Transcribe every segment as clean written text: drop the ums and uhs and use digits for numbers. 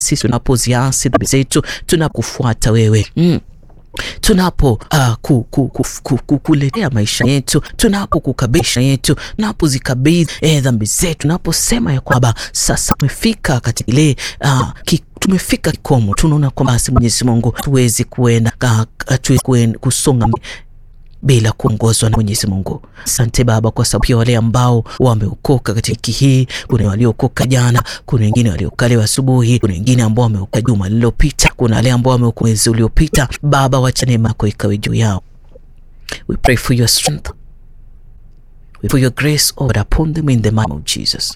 sisi tunapoziasi dhambi zetu, tunakufuata wewe. Tunapo kuletea maisha yetu, tunapokukabisha yetu, tunapozikabidhi dhambi zetu, tunaposema ya kwamba sasa tumefika katika ile tumefika kikomo, tunaona kwamba Mwenyezi Mungu tuwezi kuenda kusonga bila kuongozwa na Mwenyezi Mungu. Asante Baba kwa sababu ya wale ambao wameokoka katika wiki hii. Kuna waliokoka jana, kuna wengine waliokoka leo asubuhi, kuna wengine ambao wameokoka juma lililopita, kuna wale ambao wameokoka mwezi uliopita. Baba, wacha neema yako ikawe juu yao. We pray for your strength, we pray for your grace upon them in the name of Jesus.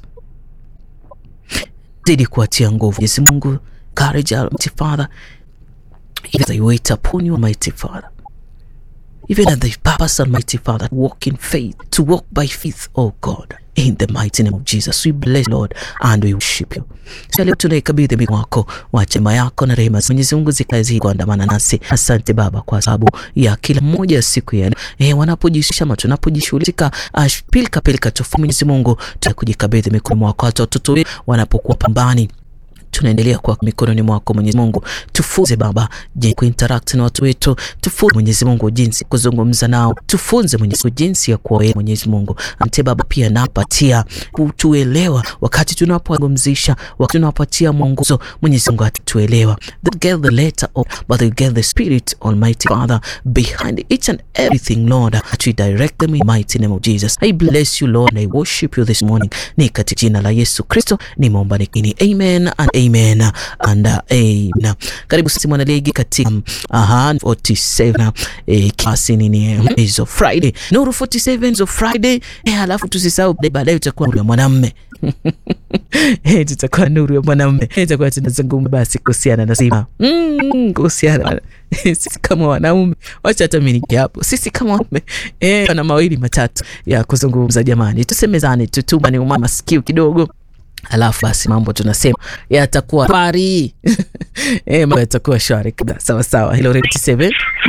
Zidi kuatia nguvu Mwenyezi Mungu, courage, Almighty Father, even as they wait upon you, Almighty Father. Even at the purpose, Almighty Father, to walk in faith, to walk by faith, oh God, in the mighty name of Jesus. We bless Lord and we worship you. So leo tunaikabidhi mikono yako, wacha neema yako na rehema za Mwenyezi Mungu zikazi kuandamana nasi. Asante Baba kwa sababu ya kila mmoja siku ya wanapojishughulisha ama tunapojishughulika pilika tofauti. Mwenyezi Mungu, tunakujikabidhi mikono mwako, watoto wetu wanapokuwa pambani, tunaendelea kwa mikononi mwako Mwenyezi Mungu. Tufunze Baba jinsi kuinteract na watu wetu, tufunze Mwenyezi Mungu jinsi kuzungumza nao, tufunze Mwenyezi Mungu jinsi ya kuwa Mwenyezi Mungu. Ante Baba pia napatia kutuelewa wakati tunapozungumzisha, wakati tunapatia mwongozo Mwenyezi Mungu atuelewa. That get the letter of, but they get the spirit, Almighty Father, behind each and everything, Lord, that we direct them in the mighty name of Jesus. I bless you Lord and I worship you this morning. Ni katika jina la Yesu Kristo nimeomba nikini. Amen and amen and amen. Karibu sisi mwanaligi katika 47 kasi nini hizo Friday. Nuru 47 hizo Friday. Alafu tusisahau baadaye tutakuwa nuru ya mwanamume. Tutakuwa nuru ya mwanamume. Tutakuwa tunazungumza basi kuhusiana na sima. Kuhusiana sisi kama wanaume. Wacha hata mimi niki hapo. Sisi kama wanaume na mawili matatu ya kuzungumza jamani. Tusemezane tutuma ni umama sikio kidogo. Alafu basi mambo tunasema yatakuwa pari. Mambo yatakuwa shwari kabisa. Sawa sawa. Hello Radio 7.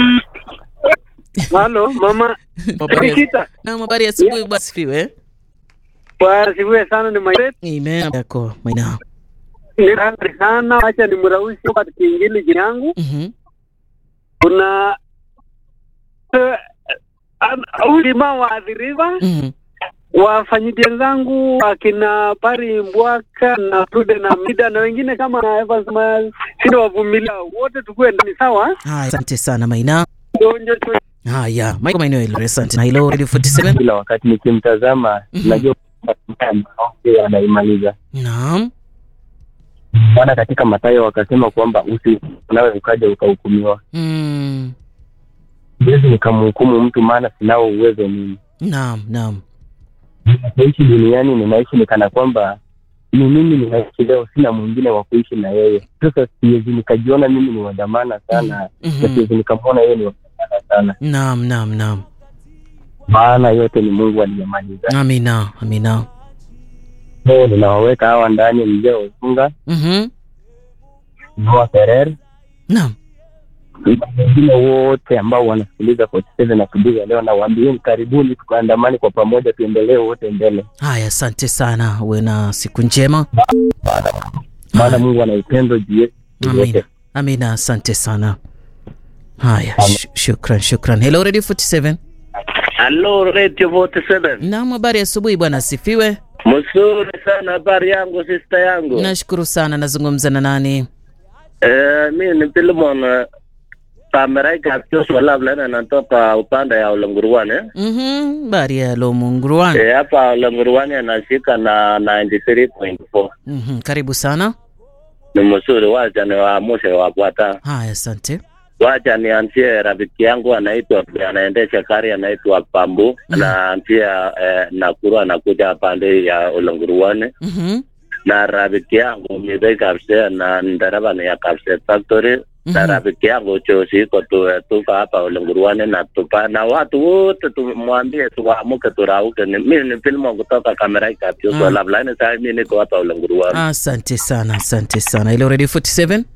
Hello mama. Na habari ya asubuhi basi fiwe. Kwa siwe sana ni my amen yako maina. Ni sana acha ni mrausi kwa kingine yangu. Kuna ulima wa adhiriva. Wafanyabiashara zangu akina Pari Mbwaka na Prude na Mida na wengine kama Evans sio wavumilia wote tukue ndani sawa. Asante sana Maina. Haya, Maina ile asante. Na Hello Radio 47 kila wakati nikimtazama najua anaimaliza. Naam. Bwana katika Mathayo wakasema kwamba nawe ukaja ukahukumiwa. Siwezi nikamhukumu mtu maana sinao uwezo mimi. Naam. Naishi duniani ninaishi nikana kwamba ni mimi ninaishi leo, sina mwingine wa kuishi na yeye. Sasa siwezi nikajiona mimi ni wadhamana sana, siwezi nikamwona yeye ni wadhamana sana. Naam. Maana yote ni Mungu aliyemaliza. Amina. Leo ninawaweka hawa ndani mzee Osunga. Noah Ferrer. Naam. Wengine wote ambao wanasikiliza 47 na kubiga leo na waambieni karibuni tukaandamani kwa pamoja tuendelee wote mbele. Haya, asante sana. Uwe na siku njema. Maana Mungu ana upendo juu yetu. Amina, asante sana. Haya, shukran. Hello Radio 47. Hello Radio 47. Naam, habari asubuhi bwana, asifiwe. Mzuri sana, habari yangu sister yangu. Nashukuru sana. Nazungumza na nani? Mimi ni Philemon kamera kapio swala fulani natoka upande ya Olonguruane. Bari ya Olonguruane. Hapa Olonguruane anashika na 93.4. Karibu sana. Ni mzuri, wacha ni waamushe wapata. Haya, asante. Wacha nianzie rafiki yangu anaendesha gari anaitwa Pambu na pia Nakuru anakuja pande ya Olonguruane. Na rafiki yangu mimi kabisa na ndaraba ni ya kabisa factory. Na rafiki yangu chosi kwa tuka hapa Olonguruane na tupana watu wote tumwambie tuamke turauke. Mimi ni Philemon kutoka kamera kapio swala fulani sasa mimi niko hapa Olonguruane. Asante sana. Ile Radio 47.